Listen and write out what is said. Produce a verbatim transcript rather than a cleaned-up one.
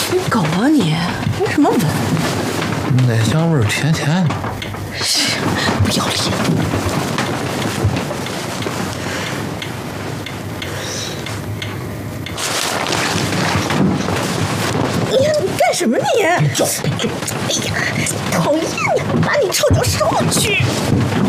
你狗啊你！闻什么闻？ 奶香味儿甜甜的。 不要脸！你你干什么你？ 别叫！别叫！ 哎呀，讨厌呀！把你臭脚收了去！